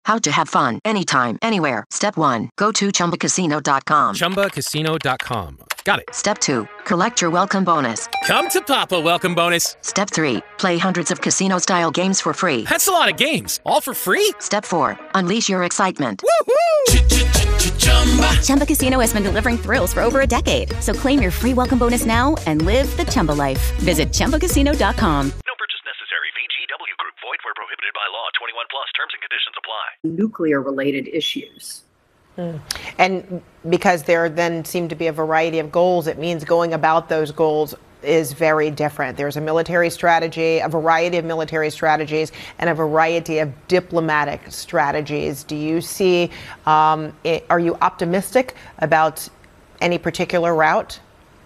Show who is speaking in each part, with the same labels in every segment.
Speaker 1: How to have fun anytime, anywhere. Step 1. Go to ChumbaCasino.com.
Speaker 2: ChumbaCasino.com. Got it.
Speaker 1: Step 2. Collect your welcome bonus.
Speaker 2: Come to Papa welcome bonus.
Speaker 1: Step 3. Play hundreds of casino-style games for free.
Speaker 2: That's a lot of games. All for free?
Speaker 1: Step 4. Unleash your excitement.
Speaker 2: Woohoo!
Speaker 3: Chumba Casino has been delivering thrills for over a decade. So claim your free welcome bonus now and live the Chumba life. Visit ChumbaCasino.com.
Speaker 4: No purchase necessary. VGW Group. Void where prohibited by law. 21 plus. Terms and conditions apply.
Speaker 5: Nuclear-related issues.
Speaker 6: And because there then seem to be a variety of goals, it means going about those goals is very different. There's a military strategy, a variety of military strategies, and a variety of diplomatic strategies. Do you see, are you optimistic about any particular route?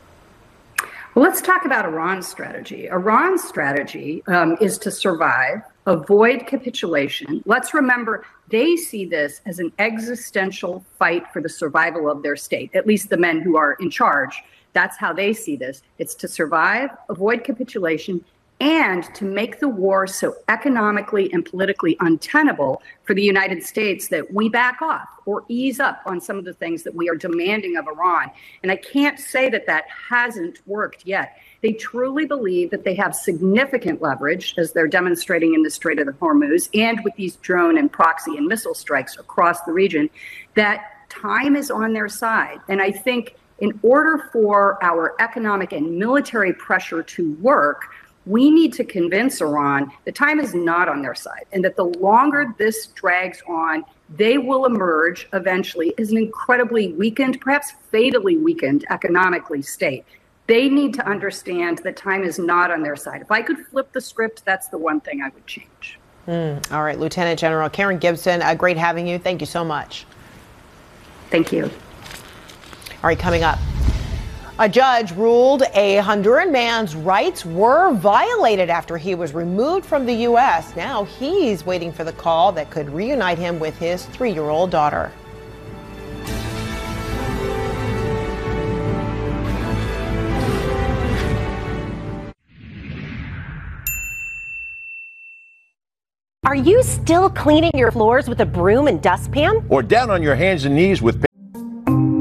Speaker 5: Well, let's talk about Iran's strategy. Iran's strategy is to survive, avoid capitulation. Let's remember, they see this as an existential fight for the survival of their state, at least the men who are in charge. That's how they see this. It's to survive, avoid capitulation, and to make the war so economically and politically untenable for the United States that we back off or ease up on some of the things that we are demanding of Iran. And I can't say that that hasn't worked yet. They truly believe that they have significant leverage, as they're demonstrating in the Strait of the Hormuz and with these drone and proxy and missile strikes across the region, that time is on their side. And I think in order for our economic and military pressure to work, we need to convince Iran that time is not on their side and that the longer this drags on, they will emerge eventually as an incredibly weakened, perhaps fatally weakened economically state. They need to understand that time is not on their side. If I could flip the script, that's the one thing I would change.
Speaker 6: All right, Lieutenant General Karen Gibson, great having you. Thank you so much.
Speaker 5: Thank you.
Speaker 6: All right, coming up. A judge ruled a Honduran man's rights were violated after he was removed from the U.S. Now he's waiting for the call that could reunite him with his 3-year-old daughter.
Speaker 7: Are you still cleaning your floors with a broom and dustpan?
Speaker 8: Or down on your hands and knees with